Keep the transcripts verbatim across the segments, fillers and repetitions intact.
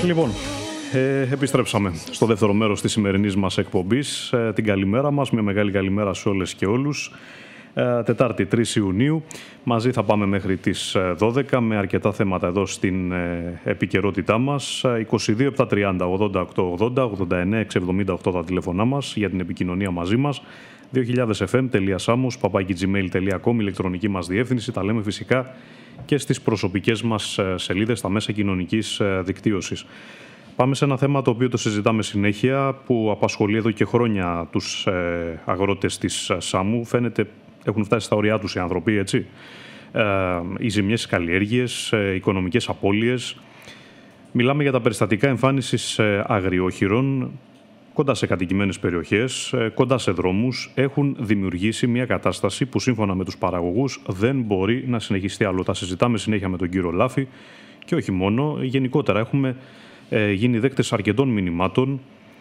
Λοιπόν, ε, επιστρέψαμε στο δεύτερο μέρος της σημερινής μας εκπομπής. Ε, την καλημέρα μας, μια μεγάλη καλημέρα σε όλες και όλους. Ε, Τετάρτη τρεις Ιουνίου, μαζί θα πάμε μέχρι τις δώδεκα με αρκετά θέματα εδώ στην ε, επικαιρότητά μας. είκοσι δύο επτακόσια τριάντα ογδόντα οκτώ ογδόντα, ογδόντα εννέα εξακόσια εβδομήντα οκτώ τα τηλεφωνά μας για την επικοινωνία μαζί μας. δύο χιλιάδες εφ εμ τελεία samos παπάκι τζι μέιλ τελεία κομ, ηλεκτρονική μας διεύθυνση. Τα λέμε φυσικά και στις προσωπικές μας σελίδες στα μέσα κοινωνικής δικτύωσης. Πάμε σε ένα θέμα το οποίο το συζητάμε συνέχεια, που απασχολεί εδώ και χρόνια τους ε, αγρότες της Σάμου. Φαίνεται έχουν φτάσει στα ωριά τους οι άνθρωποι, έτσι. Ε, οι ζημιές στις καλλιέργειες, ε, οικονομικές απώλειες. Μιλάμε για τα περιστατικά εμφάνισης ε, αγριόχειρων κοντά σε κατοικημένες περιοχές, ε, κοντά σε δρόμους. Έχουν δημιουργήσει μια κατάσταση που σύμφωνα με τους παραγωγούς δεν μπορεί να συνεχιστεί άλλο. Τα συζητάμε συνέχεια με τον κύριο Λάφη και όχι μόνο. Γενικότερα έχουμε ε, γίνει δέκτες αρκετών μηνυμάτων,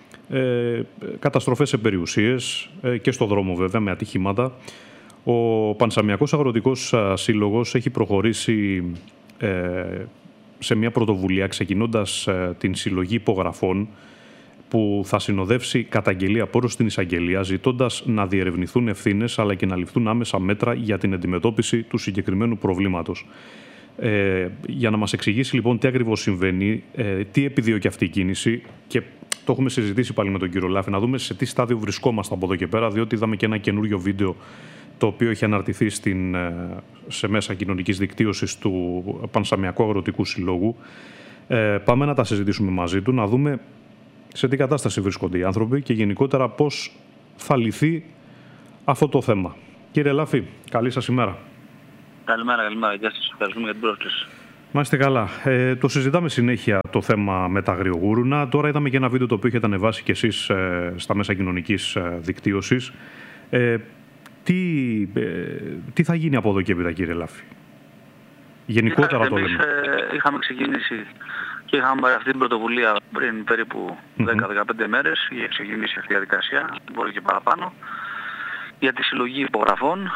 ε, καταστροφές σε περιουσίες ε, και στο δρόμο βέβαια με ατυχήματα. Ο Πανσαμιακός Αγροτικός Σύλλογος έχει προχωρήσει ε, σε μια πρωτοβουλία ξεκινώντας ε, την συλλογή υπογραφών που θα συνοδεύσει καταγγελία προς στην εισαγγελία, ζητώντας να διερευνηθούν ευθύνες αλλά και να ληφθούν άμεσα μέτρα για την αντιμετώπιση του συγκεκριμένου προβλήματος. Ε, για να μας εξηγήσει λοιπόν τι ακριβώς συμβαίνει, ε, τι επιδιώκει αυτή η κίνηση, και το έχουμε συζητήσει πάλι με τον κύριο Λάφη, να δούμε σε τι στάδιο βρισκόμαστε από εδώ και πέρα, διότι είδαμε και ένα καινούριο βίντεο το οποίο έχει αναρτηθεί στην, σε μέσα κοινωνικής δικτύωσης του Πανσαμιακού Αγροτικού Συλλόγου. Ε, πάμε να τα συζητήσουμε μαζί του, να δούμε σε τι κατάσταση βρίσκονται οι άνθρωποι και γενικότερα πώς θα λυθεί αυτό το θέμα. Κύριε Λάφη, καλή σας ημέρα. Καλημέρα, καλημέρα. Γεια σας. Ευχαριστούμε για την πρόσκληση. Να είστε καλά. Ε, το συζητάμε συνέχεια το θέμα με τα αγριογούρουνα. Τώρα είδαμε και ένα βίντεο το οποίο έχετε ανεβάσει κι εσείς ε, στα μέσα κοινωνικής ε, δικτύωσης. Ε, τι, ε, τι θα γίνει από εδώ και έπειτα, κύριε Λάφη? Γενικότερα Είχα, το λέμε. Εμείς ε, είχαμε ξεκινήσει και είχαμε πάρει αυτή την πρωτοβουλία πριν περίπου δέκα με δεκαπέντε μέρες. Είχε ξεκινήσει αυτή η διαδικασία, μπορεί και παραπάνω, για τη συλλογή υπογραφών.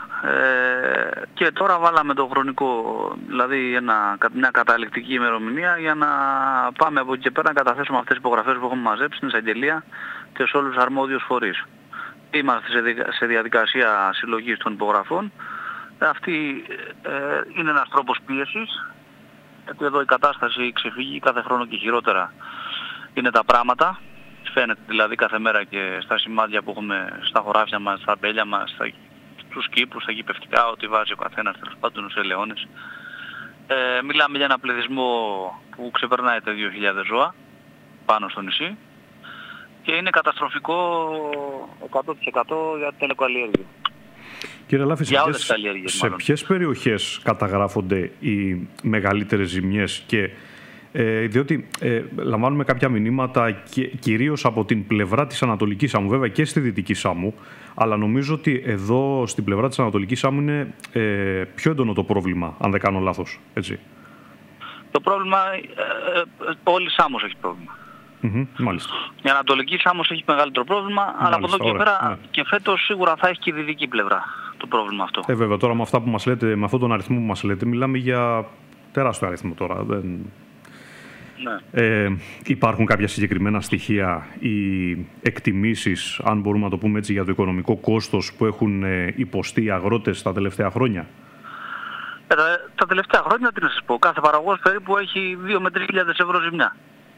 Ε, και τώρα βάλαμε το χρονικό, δηλαδή ένα, μια καταληκτική ημερομηνία για να πάμε από εκεί και πέρα να καταθέσουμε αυτές τις υπογραφές που έχουμε μαζέψει στην εισαγγελία και σε όλους τους αρμόδιους φορείς. Είμαστε σε διαδικασία συλλογής των υπογραφών. Αυτή ε, είναι ένας τρόπος πίεσης, γιατί εδώ η κατάσταση ξεφύγει κάθε χρόνο και χειρότερα είναι τα πράγματα. Φαίνεται δηλαδή κάθε μέρα και στα σημάδια που έχουμε στα χωράφια μας, στα μπέλια μας, στα, στους κήπους, στα γηπευτικά, ότι βάζει ο καθένας τέλος πάντων σε ελαιώνες. Ε, μιλάμε για ένα πληθυσμό που ξεπερνάει τα δύο χιλιάδες ζώα πάνω στο νησί και είναι καταστροφικό εκατό τοις εκατό για την ελαιοκαλλιέργεια. Κύριε Λάφη, σε ποιες, σε ποιες περιοχές καταγράφονται οι μεγαλύτερες ζημιές? Και ε, διότι ε, λαμβάνουμε κάποια μηνύματα και, κυρίως από την πλευρά της Ανατολικής Σάμου, βέβαια και στη Δυτική Σάμου, αλλά νομίζω ότι εδώ στην πλευρά της Ανατολικής Σάμου είναι ε, πιο έντονο το πρόβλημα, αν δεν κάνω λάθος, έτσι. Το πρόβλημα, ε, ε, όλη η Σάμος έχει πρόβλημα. Mm-hmm, μάλιστα. Η Ανατολική Σάμος έχει μεγαλύτερο πρόβλημα, μάλιστα, αλλά από εδώ και ωραία, πέρα ναι. Και φέτος σίγουρα θα έχει και η δυτική πλευρά το πρόβλημα αυτό. Ε, βέβαια, τώρα με αυτά που μας λέτε, με αυτόν τον αριθμό που μας λέτε, μιλάμε για τεράστιο αριθμό τώρα. Δεν... Ναι. Ε, υπάρχουν κάποια συγκεκριμένα στοιχεία ή εκτιμήσεις, αν μπορούμε να το πούμε έτσι, για το οικονομικό κόστος που έχουν υποστεί οι αγρότες τα τελευταία χρόνια? Ε, τα, τα τελευταία χρόνια, τι να σας πω, κάθε παραγωγός περίπου έχει δύο με τρεις χιλιάδες ευρώ ζημιά.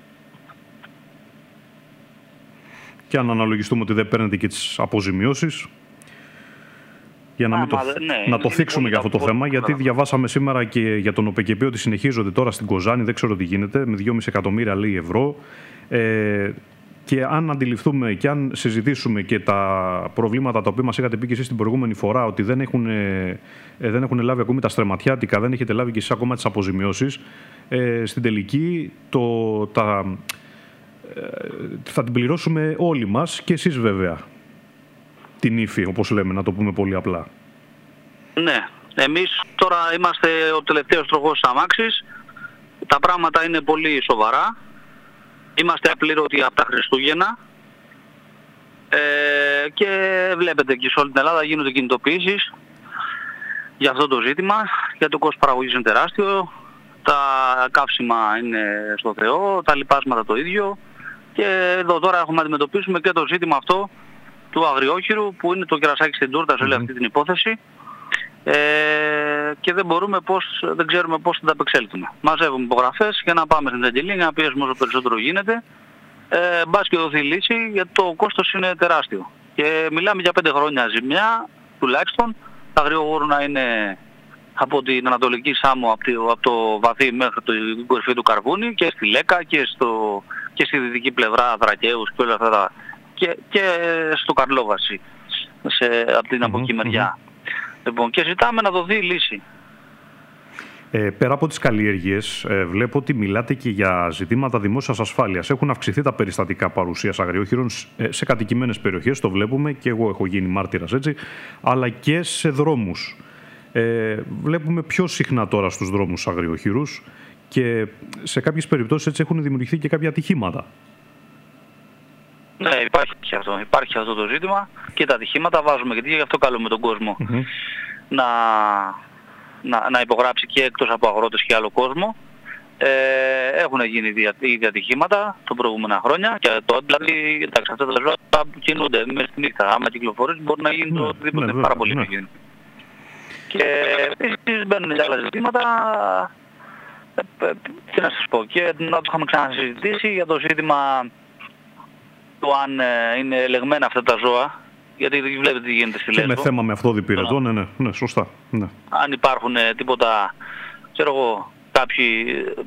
Και αν αναλογιστούμε ότι δεν παίρνετε και τις αποζημιώσεις, για να, Α, μην το, ναι, να το θίξουμε για αυτό το θέμα, γιατί διαβάσαμε σήμερα και για τον ΟΠΕΚΕΠΕ ότι συνεχίζονται τώρα στην Κοζάνη, δεν ξέρω τι γίνεται, με δυόμισι εκατομμύρια λέει ευρώ. Ε, και αν αντιληφθούμε και αν συζητήσουμε και τα προβλήματα τα οποία μας είχατε πει και εσείς την προηγούμενη φορά, ότι δεν έχουν, ε, δεν έχουν λάβει ακόμη τα στρεματιάτικα, δεν έχετε λάβει και εσείς ακόμα τις αποζημιώσεις, ε, στην τελική το, τα, ε, θα την πληρώσουμε όλοι μας και εσείς βέβαια. Την ύφη, όπως λέμε, να το πούμε πολύ απλά. Ναι. Εμείς τώρα είμαστε ο τελευταίος τροχός της αμάξης. Τα πράγματα είναι πολύ σοβαρά. Είμαστε απλήρωτοι από τα Χριστούγεννα. Ε, και βλέπετε και σε όλη την Ελλάδα γίνονται κινητοποιήσεις για αυτό το ζήτημα. Γιατί το κόστος παραγωγής είναι τεράστιο. τα καύσιμα είναι στο Θεό, τα λιπάσματα το ίδιο και εδώ τώρα έχουμε να αντιμετωπίσουμε και το ζήτημα αυτό του αγριόχειρου που είναι το κερασάκι στην τούρτα σε όλη αυτή την υπόθεση ε, και δεν μπορούμε πώς, δεν ξέρουμε πώς θα τα απεξέλθουμε. Μαζεύουμε υπογραφές για να πάμε στην εισαγγελία για να πιέσουμε όσο περισσότερο γίνεται. Ε, μπας και δοθεί λύση γιατί το κόστος είναι τεράστιο. Και μιλάμε για πέντε χρόνια ζημιά τουλάχιστον. Τα αγριογόρου να είναι από την Ανατολική Σάμο, από το, από το βαθύ μέχρι την κορυφή του Καρβούνι και στη Λέκα και, στο, και στη δυτική πλευρά Δρακαίους και όλα αυτά τα, και, και στο Καρλόβαση σε, από την mm-hmm, από εκεί μεριά. Mm-hmm. Λοιπόν, και ζητάμε να δοθεί λύση. Ε, πέρα από τις καλλιέργειες, ε, βλέπω ότι μιλάτε και για ζητήματα δημόσιας ασφάλειας. Έχουν αυξηθεί τα περιστατικά παρουσίας αγριόχειρων ε, σε κατοικημένες περιοχές, το βλέπουμε και εγώ έχω γίνει μάρτυρας έτσι, αλλά και σε δρόμους. Ε, βλέπουμε πιο συχνά τώρα στους δρόμους αγριόχειρους και σε κάποιες περιπτώσεις έτσι έχουν δημιουργηθεί και κάποια ατυχήματα. Ναι, υπάρχει και αυτό. Υπάρχει αυτό το ζήτημα και τα ατυχήματα βάζουμε γιατί γι' αυτό καλούμε τον κόσμο mm-hmm. να, να, να υπογράψει και εκτός από αγρότες και άλλο κόσμο. Ε, έχουν γίνει ήδη ατυχήματα τα προηγούμενα χρόνια και το, δηλαδή εντάξει, αυτά τα ζώα που κινούνται μέσα στη νύχτα. Άμα κυκλοφορείς μπορεί να γίνει το οτιδήποτε ναι, πάρα πολύ ναι. γίνει. Και επίσης μπαίνουν και άλλα ζητήματα, ε, ε, τι να σας πω, και να το είχαμε ξανασυζητήσει για το ζήτημα του αν ε, είναι ελεγμένα αυτά τα ζώα, γιατί βλέπετε τι γίνεται στη Λέσβο. Και με θέμα με αυτό διπηρετό, ναι, ναι, ναι, σωστά. Ναι. Αν υπάρχουν ε, τίποτα, ξέρω εγώ, κάποιοι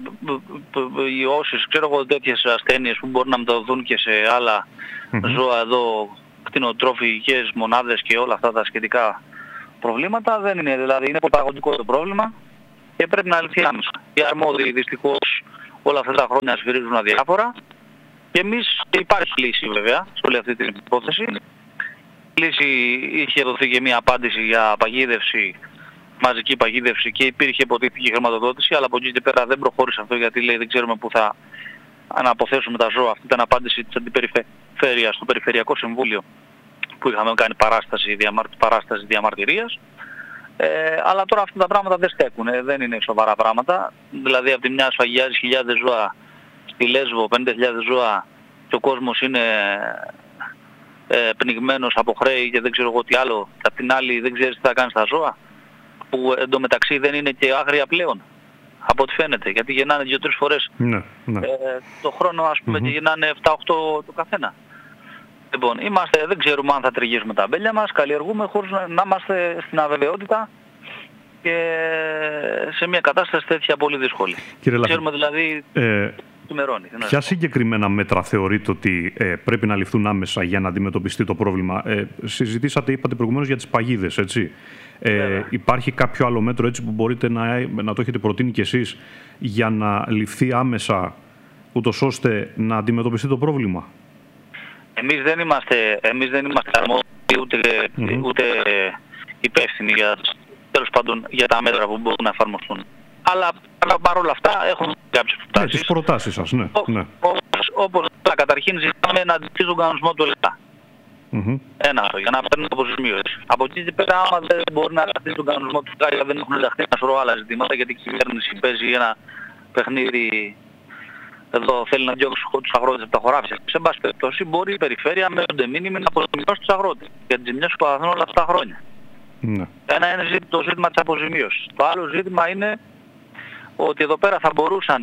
ιώσεις, ξέρω εγώ, τέτοιες ασθένειες που μπορούν να μεταδοθούν και σε άλλα mm-hmm. ζώα εδώ, κτηνοτροφικές μονάδες και όλα αυτά τα σχετικά προβλήματα, δεν είναι, δηλαδή είναι πρωταγωνικό το πρόβλημα και πρέπει να λυθεί άμεσα. Οι αρμόδιοι δυστυχώς όλα αυτά τα χρόνια σφυρίζουν αδιάφορα και εμείς υπάρχει λύση βέβαια σε όλη αυτή την υπόθεση. Λύση είχε δοθεί και μια απάντηση για παγίδευση, μαζική παγίδευση και υπήρχε υποτίθεται χρηματοδότηση, αλλά από εκεί και πέρα δεν προχώρησε αυτό γιατί λέει δεν ξέρουμε πού θα αναποθέσουμε τα ζώα. Αυτή ήταν απάντηση της Αντιπεριφέρειας στο Περιφερειακό Συμβούλιο που είχαμε κάνει παράσταση, διαμαρ... παράσταση διαμαρτυρίας. Ε, αλλά τώρα αυτά τα πράγματα δεν στέκουν, ε, δεν είναι σοβαρά πράγματα. Δηλαδή από τη μια σφαγιάζει χιλιάδες ζώα στη Λέσβο, πενήντα χιλιάδες ζώα και ο κόσμος είναι ε, πνιγμένος από χρέη και δεν ξέρω εγώ τι άλλο. Απ' την άλλη δεν ξέρεις τι θα κάνει στα ζώα, που εντωμεταξύ δεν είναι και άγρια πλέον, από ό,τι φαίνεται, γιατί γεννάνε δύο-τρεις φορές ναι, ναι. Ε, το χρόνο ας πούμε mm-hmm. και γεννάνε επτά οκτώ το καθένα. Λοιπόν, είμαστε, δεν ξέρουμε αν θα τριγύσουμε τα αμπέλια μας, καλλιεργούμε χωρίς να, να είμαστε στην αβεβαιότητα και σε μια κατάσταση τέτοια πολύ δύσκολη. Κύριε ξέρουμε δηλαδή ε, τι μερώνει. Ποια συγκεκριμένα μέτρα θεωρείτε ότι ε, πρέπει να ληφθούν άμεσα για να αντιμετωπιστεί το πρόβλημα? Ε, συζητήσατε, είπατε προηγουμένως για τις παγίδες, έτσι. Ε, υπάρχει κάποιο άλλο μέτρο έτσι που μπορείτε να, να το έχετε προτείνει κι εσείς για να ληφθεί άμεσα ούτως ώστε να αντιμετωπιστεί το πρόβλημα? Εμείς δεν είμαστε, εμείς δεν είμαστε αρμόδιοι ούτε, mm-hmm. ούτε υπεύθυνοι για, τέλος πάντων, για τα μέτρα που μπορούν να εφαρμοστούν. Αλλά παρόλα αυτά έχουμε κάποιες προτάσεις. Ναι, τις προτάσεις σας, ναι. Ό, ναι. Όπως, όπως καταρχήν ζητάμε να αντιστήσει τον κανονισμό του ΕΛΚΑ. Mm-hmm. Ένα, για να παίρνουν αποζημίωση. Από εκεί και πέρα, άμα δεν μπορεί να αντιστήσει τον κανονισμό του ΕΛΚΑ, δεν έχουν ενταχθεί ένα σωρό άλλα ζητήματα, γιατί η κυβέρνηση παίζει ένα παιχνίδι. Εδώ θέλει να διώξει τους αγρότες από τα χωράφια. Σε πάση περιπτώσει μπορεί η περιφέρεια με τον μήνυμα να αποζημιώσει τους αγρότες για τις ζημιές που παθαίνουν όλα αυτά τα χρόνια. Ναι. Ένα είναι το ζήτημα της αποζημίωσης. Το άλλο ζήτημα είναι ότι εδώ πέρα θα μπορούσαν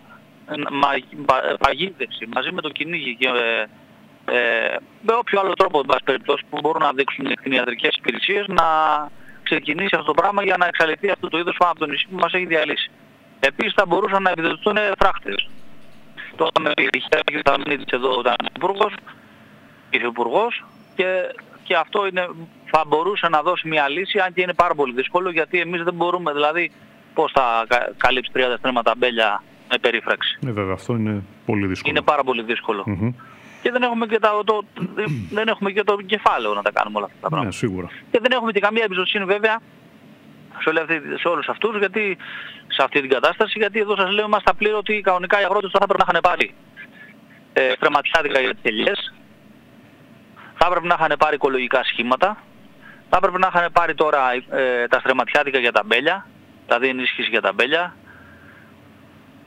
παγίδευση μαζί με το κυνήγι και ε, ε, με όποιο άλλο τρόπο εν πάση περιπτώσει, που μπορούν να δείξουν οι κτηνιατρικές υπηρεσίες να ξεκινήσει αυτό το πράγμα για να εξαλειφθεί αυτό το είδος πάνω από το νησί που μας έχει διαλύσει. Επίσης θα μπορούσαν να επιδοτηθούν φράχτες. Το είχαμε πει, η Θαμνίδης εδώ ήταν υπουργός, υφυπουργός και, και αυτό είναι, θα μπορούσε να δώσει μια λύση, αν και είναι πάρα πολύ δύσκολο, γιατί εμείς δεν μπορούμε, δηλαδή πώς θα καλύψει τριάντα στρέμματα αμπέλια με περίφραξη. Ναι, βέβαια, αυτό είναι πολύ δύσκολο. Είναι πάρα πολύ δύσκολο. Mm-hmm. Και δεν έχουμε και, τα, το, δεν έχουμε και το κεφάλαιο να τα κάνουμε όλα αυτά τα πράγματα. Ναι, σίγουρα. Και δεν έχουμε και καμία εμπιστοσύνη βέβαια σε, αυτή, σε όλους αυτούς, γιατί σε αυτή την κατάσταση, γιατί εδώ σας λέω είμαστε απλήρωτοι, κανονικά οι αγρότες θα έπρεπε να είχαν πάρει ε, στρεματιάδικα για τις ελιές, θα έπρεπε να είχαν πάρει οικολογικά σχήματα, θα έπρεπε να είχαν πάρει τώρα ε, τα στρεματιάδικα για τα μπέλια, δηλαδή ενίσχυση για τα μπέλια,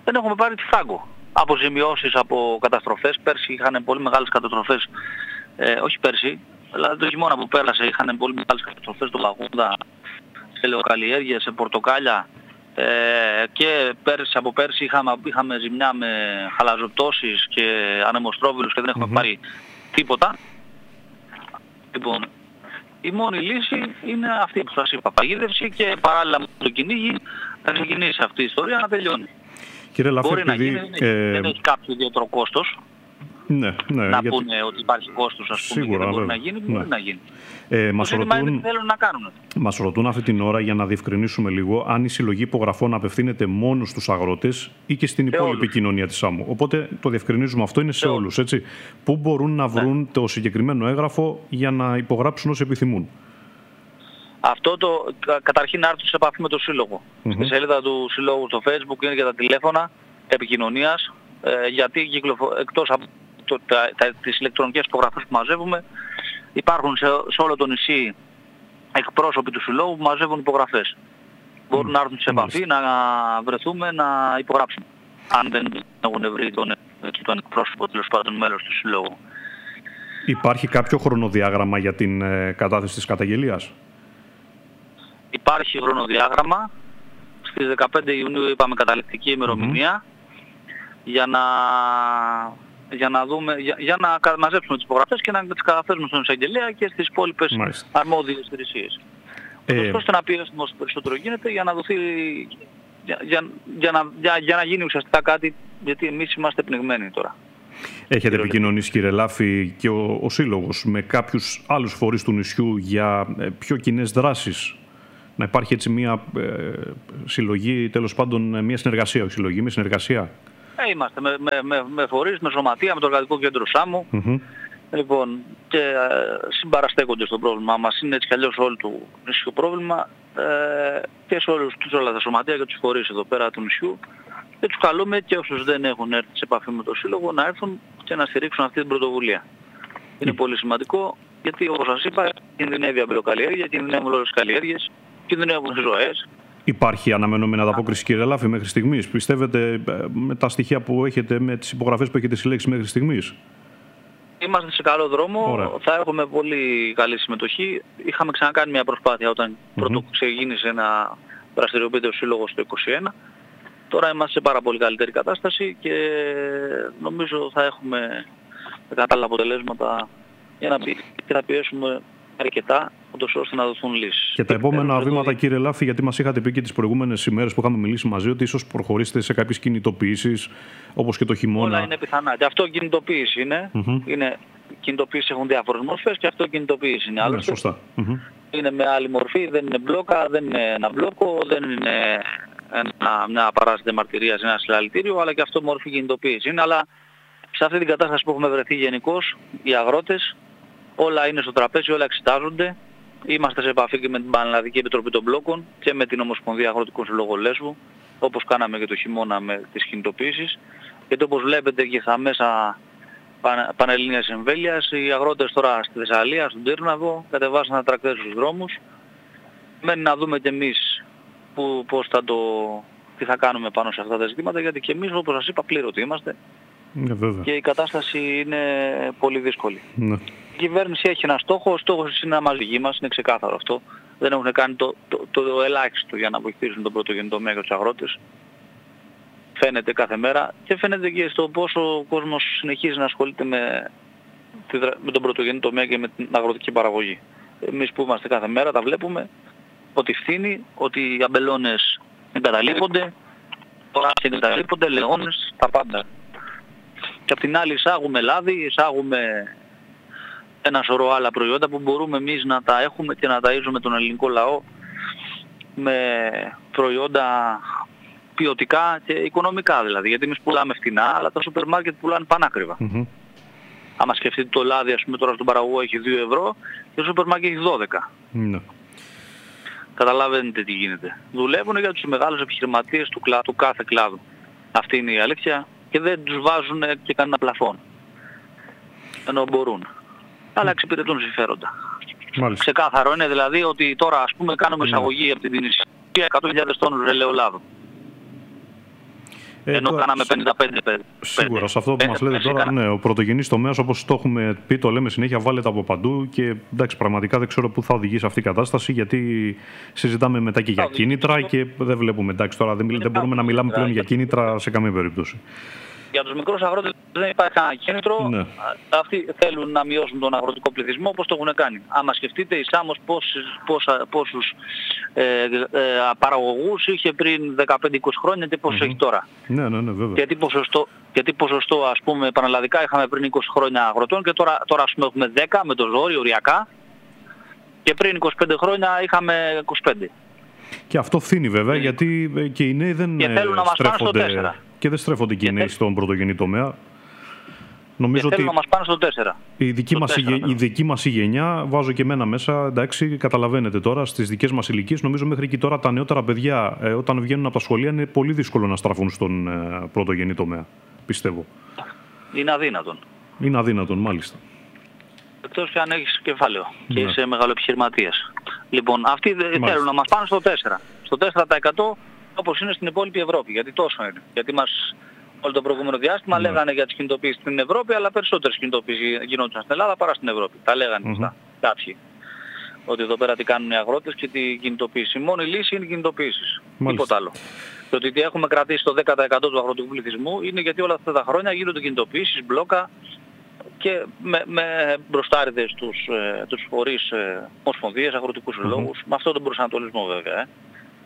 δεν έχουμε πάρει τη φράγκο. Αποζημιώσεις από καταστροφές. Πέρσι είχαν πολύ μεγάλες καταστροφές. Ε, όχι πέρσι, αλλά το χειμώνα που πέρασε είχαν πολύ μεγάλες καταστροφές στο Παγούδα, σε ελαιοκαλλιέργειες, σε πορτοκάλια. Ε, και πέρσι, από πέρσι είχαμε, είχαμε ζημιά με χαλαζοπτώσεις και ανεμοστρόβιλους και δεν έχουμε mm-hmm. πάρει τίποτα. Λοιπόν, η μόνη λύση είναι αυτή που σας είπα, παγίδευση, και παράλληλα με το κυνήγι θα ξεκινήσει αυτή η ιστορία να τελειώνει. Κύριε Λάφη, μπορεί επειδή, να γίνει, ε... δεν έχει κάποιο ιδιαίτερο κόστος. Ναι, ναι, να γιατί... πούνε ότι υπάρχει κόστος, ας πούμε, σίγουρα, και δεν μπορεί βέβαια. να γίνει, ναι. μπορεί να γίνει. Ε, μας, ρωτούν, θέλουν να κάνουν. μας ρωτούν αυτή την ώρα, για να διευκρινίσουμε λίγο, αν η συλλογή υπογραφών απευθύνεται μόνο στους αγρότες ή και στην σε υπόλοιπη όλους. κοινωνία της ΣΑΜΟ. Οπότε το διευκρινίζουμε, αυτό είναι σε, σε όλους, έτσι. Πού μπορούν να βρουν ναι. το συγκεκριμένο έγγραφο για να υπογράψουν όσοι επιθυμούν. Αυτό το, καταρχήν να έρθουν σε επαφή με το Σύλλογο. Mm-hmm. Στη σελίδα του Συλλόγου στο Facebook είναι και τα τηλέφωνα επικοινωνίας, ε, γιατί κυκλοφο... εκτός από το, τα, τα, τις ηλεκτρονικές υπογραφές που μαζεύουμε, υπάρχουν σε, σε όλο το νησί εκπρόσωποι του Συλλόγου που μαζεύουν υπογραφές. Mm. Μπορούν να έρθουν σε επαφή, mm. να βρεθούμε, να υπογράψουμε. Αν δεν έχουν βρει τον, τον εκπρόσωπο, τέλος πάντων μέλος του Συλλόγου. Υπάρχει κάποιο χρονοδιάγραμμα για την ε, κατάθεση της καταγγελίας? Υπάρχει χρονοδιάγραμμα. Στις δεκαπέντε Ιουνίου είπαμε καταληκτική ημερομηνία mm-hmm. για να... για να, δούμε, για, για να μαζέψουμε τις υπογραφές και να τις καταφέρουμε στον εισαγγελέα και στις υπόλοιπες Μάλιστα. αρμόδιες υπηρεσίες. Ε... ώστε να πιέσουμε όσο περισσότερο γίνεται για να δοθεί, για, για, για, να, για, για να γίνει ουσιαστικά κάτι, γιατί εμείς είμαστε πνιγμένοι τώρα. Έχετε επικοινωνήσει, κύριε Λάφη, και ο, ο Σύλλογος με κάποιους άλλους φορείς του νησιού για ε, πιο κοινές δράσεις? Να υπάρχει έτσι μια ε, συλλογή, τέλος πάντων μια συνεργασία, όχι συλλογή, μια συνεργασία. Ε, είμαστε με, με, με, με φορείς, με σωματεία, με το Εργατικό Κέντρο ΣΑΜΟ. Mm-hmm. Λοιπόν, και ε, συμπαραστέκονται στο πρόβλημά μας. Είναι έτσι κι αλλιώς όλο του νησιού πρόβλημα, ε, και σε όλους τους όλα τα σωματεία και τους φορείς εδώ πέρα του νησιού. Και τους καλούμε και όσους δεν έχουν έρθει σε επαφή με το Σύλλογο να έρθουν και να στηρίξουν αυτή την πρωτοβουλία. Mm. Είναι πολύ σημαντικό, γιατί όπως σας είπα, κινδυνεύει η αμπελοκαλλιέργεια, κινδυνεύουν όλες τις καλλιέργειες, κινδυνεύουν οι ζωές. Υπάρχει αναμενόμενη ανταπόκριση, κύριε Λάφη, μέχρι στιγμής? Πιστεύετε, με τα στοιχεία που έχετε, με τις υπογραφές που έχετε συλλέξει μέχρι στιγμής? Είμαστε σε καλό δρόμο. Ωραία. Θα έχουμε πολύ καλή συμμετοχή. Είχαμε ξανακάνει μια προσπάθεια όταν mm-hmm. πρώτο ξεκίνησε να δραστηριοποιείται ο Σύλλογος το είκοσι ένα. Τώρα είμαστε σε πάρα πολύ καλύτερη κατάσταση και νομίζω θα έχουμε κατάλληλα αποτελέσματα για να, πι... και να πιέσουμε αρκετά, ούτως ώστε να δοθούν λύσεις. Και τα επόμενα βήματα, κύριε Λάφη, γιατί μας είχατε πει και τις προηγούμενες ημέρες που είχαμε μιλήσει μαζί, ότι ίσως προχωρήσετε σε κάποιες κινητοποιήσεις, όπως και το χειμώνα. Όλα είναι πιθανά. Και αυτό κινητοποίηση είναι. Mm-hmm. είναι κινητοποίηση έχουν διάφορες μορφές και αυτό κινητοποίηση είναι. Ναι, σωστά. Mm-hmm. Είναι με άλλη μορφή, δεν είναι μπλόκα, δεν είναι ένα μπλόκο, δεν είναι ένα, μια παράσταση μαρτυρίας, ένα συλλαλητήριο, αλλά και αυτό μορφή κινητοποίηση είναι. Αλλά σε αυτή την κατάσταση που έχουμε βρεθεί γενικώς, οι αγρότες, όλα είναι στο τραπέζι, όλα εξετάζονται. Είμαστε σε επαφή και με την Πανελλαδική Επιτροπή των Μπλόκων και με την Ομοσπονδία Αγροτικών Συλλόγων Λέσβου, όπως κάναμε και το χειμώνα με τις κινητοποιήσεις. Γιατί όπως βλέπετε και στα μέσα πανελληνίας εμβέλειας, οι αγρότες τώρα στη Θεσσαλία, στον Τύρναβο, κατεβάσαν τα τρακτέρ στους δρόμους. Μένει να δούμε και εμείς που, πώς θα το, τι θα κάνουμε πάνω σε αυτά τα ζητήματα, γιατί και εμείς, όπως σας είπα, πλήρωτοι είμαστε. Ναι, και η κατάσταση είναι πολύ δύσκολη. Ναι. Η κυβέρνηση έχει ένα στόχο, ο στόχος είναι να μας δigi μας, είναι ξεκάθαρο αυτό. Δεν έχουν κάνει το, το, το, το ελάχιστο για να βοηθήσουν τον πρωτογενή τομέα και τους αγρότες. Φαίνεται κάθε μέρα και φαίνεται και στο πόσο ο κόσμος συνεχίζει να ασχολείται με, με τον πρωτογενή τομέα και με την αγροτική παραγωγή. Εμείς που είμαστε κάθε μέρα τα βλέπουμε, ότι φθήνει, ότι οι αμπελώνες εγκαταλείπονται, τώρα εγκαταλείπονται, λεόνες, τα πάντα. Και απ' την άλλη εισάγουμε λάδι, εισάγουμε ένα σωρό άλλα προϊόντα που μπορούμε εμείς να τα έχουμε και να ταΐζουμε τον ελληνικό λαό με προϊόντα ποιοτικά και οικονομικά δηλαδή. Γιατί εμείς πουλάμε φτηνά, αλλά τα σούπερ μάρκετ πουλάνε πανάκριβα. Mm-hmm. Άμα σκεφτείτε το λάδι, ας πούμε τώρα στον παραγωγό έχει δύο ευρώ και το σούπερ μάρκετ έχει δώδεκα. Mm-hmm. Καταλαβαίνετε τι γίνεται. Δουλεύουν για τους μεγάλους επιχειρηματίες του, κλά, του κάθε κλάδου. Αυτή είναι η αλήθεια και δεν τους βάζουν και κανένα πλαφόν. Ενώ μπορούν. Αλλά εξυπηρετούν συμφέροντα. Μάλιστα. Ξεκάθαρο είναι δηλαδή ότι τώρα ας πούμε κάνουμε εισαγωγή από την Τινησία εκατό χιλιάδες τόνους ελαιολάδου. Ε, Ενώ τώρα, κάναμε πενήντα πέντε πέντε. Σίγουρα, σε αυτό που μας λέτε τώρα, ναι, ο πρωτογενής τομέας, όπως το έχουμε πει, το λέμε συνέχεια, βάλετε από παντού και εντάξει, πραγματικά δεν ξέρω πού θα οδηγήσει αυτή η κατάσταση, γιατί συζητάμε μετά και για κίνητρα και δεν βλέπουμε, εντάξει, τώρα δεν, δεν μπορούμε να μιλάμε πλέον για κίνητρα σε καμία περίπτωση. Για τους μικρούς αγρότες δεν υπάρχει κανένα κίνητρο. Ναι. Αυτοί θέλουν να μειώσουν τον αγροτικό πληθυσμό όπως το έχουν κάνει. Άμα σκεφτείτε, η Σάμος πόσους, πόσα, πόσους ε, ε, παραγωγούς είχε πριν δεκαπέντε είκοσι χρόνια και πόσους mm-hmm. έχει τώρα. Ναι, ναι, ναι, βέβαια. Και τι ποσοστό, και τι ποσοστό ας πούμε πανελλαδικά είχαμε πριν είκοσι χρόνια αγροτών και τώρα, τώρα ας πούμε έχουμε δέκα με το ζόρι οριακά και πριν είκοσι πέντε χρόνια είχαμε είκοσι πέντε. Και αυτό φθήνει βέβαια, γιατί και οι νέοι δεν και θέλουν να μας πάνε στο τέσσερα. Και δεν στρέφονται και οι νέοι στον πρωτογενή τομέα. Νομίζω ότι να μας πάνε στο τέσσερα. Η δική, μας, τέσσερα, η δική μας η γενιά, βάζω και εμένα μέσα, εντάξει, καταλαβαίνετε τώρα, στις δικές μας ηλικίες, νομίζω μέχρι και τώρα τα νεότερα παιδιά, ε, όταν βγαίνουν από τα σχολεία, είναι πολύ δύσκολο να στραφούν στον ε, πρωτογενή τομέα, πιστεύω. Είναι αδύνατον. Είναι αδύνατον, μάλιστα. Εκτός και αν έχεις κεφάλαιο και ναι. είσαι μεγαλοεπιχειρηματίας. Λοιπόν, αυτοί μάλιστα. θέλουν να μας πάνε στο τέσσερα. Στο τέσσερα τοις εκατό όπως είναι στην υπόλοιπη Ευρώπη. Γιατί τόσο είναι. Γιατί μας όλο το προηγούμενο διάστημα ναι. λέγανε για τις κινητοποιήσεις στην Ευρώπη, αλλά περισσότερες κινητοποιήσεις γινόντουσαν στην Ελλάδα παρά στην Ευρώπη. Τα λέγανε αυτά mm-hmm. κάποιοι. Ότι εδώ πέρα τι κάνουν οι αγρότες και τι κινητοποίηση. Η μόνη λύση είναι οι κινητοποιήσεις. Τίποτα άλλο. Και ότι έχουμε κρατήσει το δέκα τοις εκατό του αγροτικού πληθυσμού είναι γιατί όλα αυτά τα χρόνια γίνονται κινητοποιήσεις, μπλόκα και με, με μπροστάριδες τους, ε, τους φορείς ε, ομοσπονδίες, αγροτικούς συλλόγους, mm-hmm. με αυτόν τον προσανατολισμό βέβαια. Ε.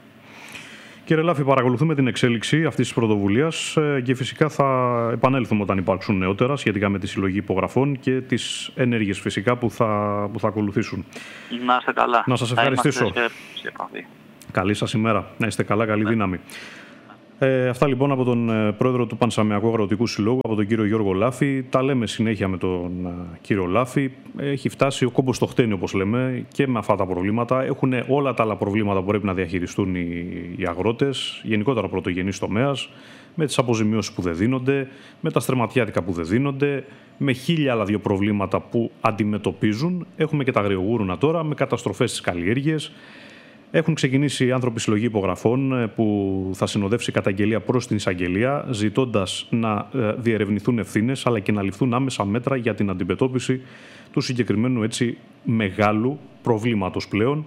Κύριε Λάφη, παρακολουθούμε την εξέλιξη αυτής της πρωτοβουλίας και φυσικά θα επανέλθουμε όταν υπάρξουν νεότερα σχετικά με τη συλλογή υπογραφών και τις ενέργειες φυσικά που θα, που θα ακολουθήσουν. Να είστε καλά. Να σας ευχαριστήσω. Καλή σας ημέρα. Να είστε καλά, καλή ναι. δύναμη. Ε, αυτά λοιπόν από τον ε, πρόεδρο του Πανσαμιακού Αγροτικού Συλλόγου, από τον κύριο Γιώργο Λάφη. Τα λέμε συνέχεια με τον ε, κύριο Λάφη. Έχει φτάσει ο κόμπος στο χτένι, όπως λέμε, και με αυτά τα προβλήματα. Έχουν όλα τα άλλα προβλήματα που πρέπει να διαχειριστούν οι, οι αγρότες, γενικότερα πρωτογενής τομέας, με τις αποζημιώσεις που δεν δίνονται, με τα στρεματιάτικα που δεν δίνονται, με χίλια άλλα δύο προβλήματα που αντιμετωπίζουν. Έχουμε και τα αγριογούρουνα τώρα, με καταστροφές στις καλλιέργειες. Έχουν ξεκινήσει οι άνθρωποι συλλογή υπογραφών που θα συνοδεύσει καταγγελία προς την εισαγγελία, ζητώντας να διερευνηθούν ευθύνες αλλά και να ληφθούν άμεσα μέτρα για την αντιμετώπιση του συγκεκριμένου έτσι μεγάλου προβλήματος πλέον.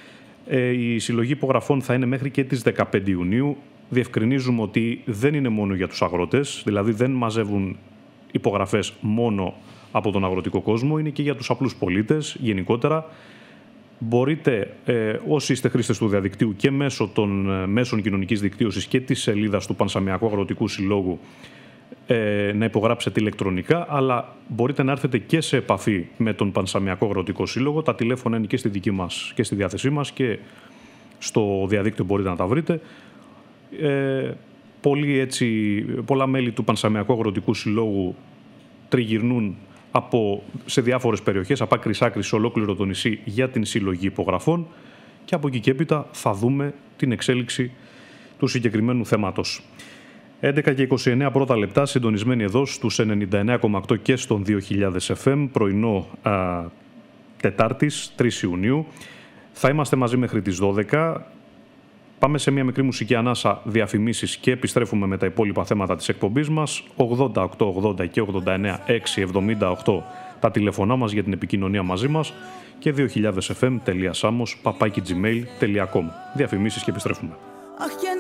Η συλλογή υπογραφών θα είναι μέχρι και τις δεκαπέντε Ιουνίου. Διευκρινίζουμε ότι δεν είναι μόνο για τους αγρότες, δηλαδή δεν μαζεύουν υπογραφές μόνο από τον αγροτικό κόσμο, είναι και για τους απλούς πολίτες γενικότερα. Μπορείτε, ε, όσοι είστε χρήστες του διαδικτύου και μέσω των ε, μέσων κοινωνικής δικτύωσης και της σελίδας του Πανσαμιακού Αγροτικού Συλλόγου, ε, να υπογράψετε ηλεκτρονικά, αλλά μπορείτε να έρθετε και σε επαφή με τον Πανσαμιακό Αγροτικό Σύλλογο. Τα τηλέφωνα είναι και στη δική μας και στη διάθεσή μας και στο διαδίκτυο μπορείτε να τα βρείτε. Ε, πολλοί, έτσι, πολλά μέλη του Πανσαμιακού Αγροτικού Συλλόγου τριγυρνούν από, σε διάφορες περιοχές, από άκρη σ' άκρη σε ολόκληρο το νησί για την συλλογή υπογραφών και από εκεί και έπειτα θα δούμε την εξέλιξη του συγκεκριμένου θέματος. έντεκα και είκοσι εννέα πρώτα λεπτά, συντονισμένοι εδώ στους ενενήντα εννέα κόμμα οκτώ και στον δύο χιλιάδες εφ εμ, πρωινό α, Τετάρτης, τρεις Ιουνίου. Θα είμαστε μαζί μέχρι τις δώδεκα. Πάμε σε μια μικρή μουσική ανάσα, διαφημίσεις και επιστρέφουμε με τα υπόλοιπα θέματα της εκπομπής μας. ογδόντα οκτώ ογδόντα και ογδόντα εννέα έξι εβδομήντα οκτώ τα τηλεφωνά μας για την επικοινωνία μαζί μας και δύο χιλιάδες εφ εμ τελεία samos παπάκι τζι μέιλ τελεία κομ. Διαφημίσεις και επιστρέφουμε.